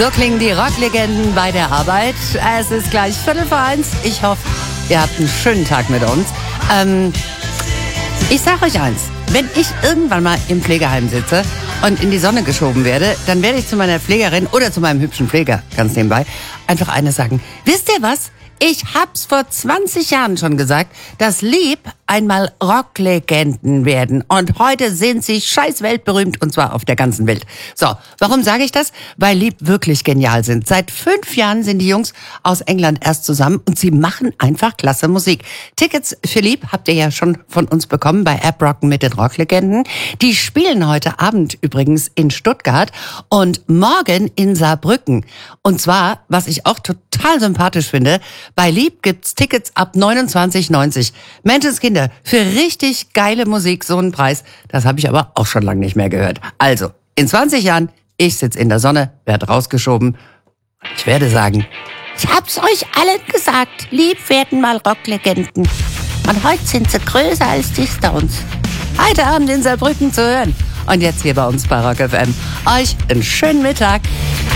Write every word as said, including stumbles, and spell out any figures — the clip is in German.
So klingen die Rocklegenden bei der Arbeit. Es ist gleich Viertel vor eins. Ich hoffe, ihr habt einen schönen Tag mit uns. Ähm, ich sag euch eins, wenn ich irgendwann mal im Pflegeheim sitze und in die Sonne geschoben werde, dann werde ich zu meiner Pflegerin oder zu meinem hübschen Pfleger, ganz nebenbei, einfach eines sagen. Wisst ihr was? Ich hab's vor zwanzig Jahren schon gesagt, dass Lieb einmal Rocklegenden werden. Und heute sind sie scheiß weltberühmt, und zwar auf der ganzen Welt. So, warum sage ich das? Weil Lieb wirklich genial sind. Seit fünf Jahren sind die Jungs aus England erst zusammen und sie machen einfach klasse Musik. Tickets für Lieb habt ihr ja schon von uns bekommen bei App Rocken mit den Rocklegenden. Die spielen heute Abend übrigens in Stuttgart und morgen in Saarbrücken. Und zwar, was ich auch total sympathisch finde, bei Lieb gibt's Tickets ab neunundzwanzig neunzig. Menschenskinder, für richtig geile Musik so einen Preis, das habe ich aber auch schon lange nicht mehr gehört. Also, in zwanzig Jahren, ich sitze in der Sonne, werde rausgeschoben. Ich werde sagen, ich hab's euch allen gesagt, Lieb werden mal Rocklegenden. Und heute sind sie größer als die Stones. Heute Abend in Saarbrücken zu hören. Und jetzt hier bei uns bei Rock F M. Euch einen schönen Mittag.